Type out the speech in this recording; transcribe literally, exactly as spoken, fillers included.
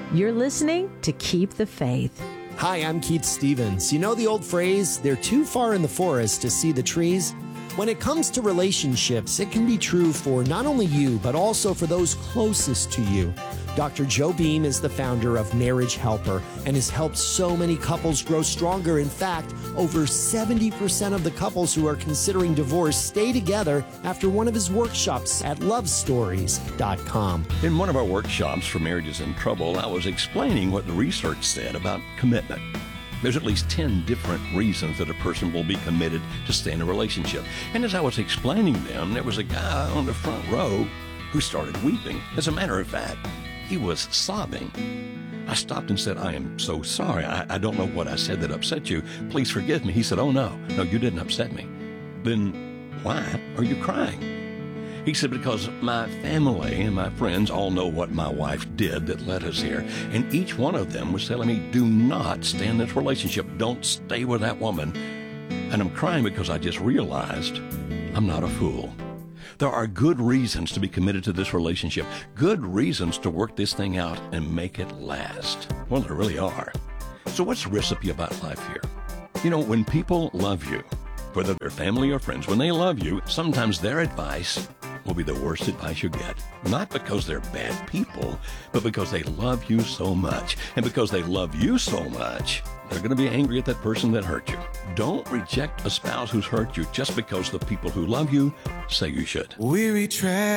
You're listening to Keep the Faith. Hi, I'm Keith Stevens. You know the old phrase, they're too far in the forest to see the trees? When it comes to relationships, it can be true for not only you, but also for those closest to you. Doctor Joe Beam is the founder of Marriage Helper and has helped so many couples grow stronger. In fact, over seventy percent of the couples who are considering divorce stay together after one of his workshops at love stories dot com. In one of our workshops for Marriages in Trouble, I was explaining what the research said about commitment. There's at least ten different reasons that a person will be committed to stay in a relationship. And as I was explaining them, there was a guy on the front row who started weeping. As a matter of fact, he was sobbing. I stopped and said, I am so sorry. I, I don't know what I said that upset you. Please forgive me. He said, oh, no, no, you didn't upset me. Then why are you crying? He said, because my family and my friends all know what my wife did that led us here. And each one of them was telling me, do not stay in this relationship. Don't stay with that woman. And I'm crying because I just realized I'm not a fool. There are good reasons to be committed to this relationship, good reasons to work this thing out and make it last. Well, there really are. So what's the recipe about life here? You know, when people love you, whether they're family or friends, when they love you, sometimes their advice will be the worst advice you get. Not because they're bad people, but because they love you so much. And because they love you so much, they're going to be angry at that person that hurt you. Don't reject a spouse who's hurt you just because the people who love you say you should. Weary travel.